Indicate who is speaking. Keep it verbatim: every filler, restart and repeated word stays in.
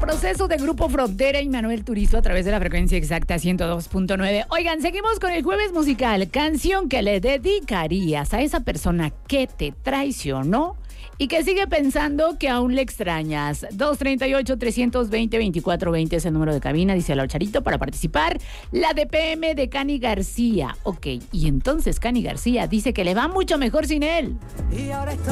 Speaker 1: Proceso de Grupo Frontera y Manuel Turizo a través de la frecuencia exacta ciento dos punto nueve. Oigan, seguimos con el jueves musical. Canción que le dedicarías a esa persona que te traicionó y que sigue pensando que aún le extrañas. dos treinta y ocho, trescientos veinte, veinticuatro veinte es el número de cabina, dice el Charito, para participar. La D P M de Cani García. Ok, y entonces Cani García dice que le va mucho mejor sin él.
Speaker 2: Y ahora estoy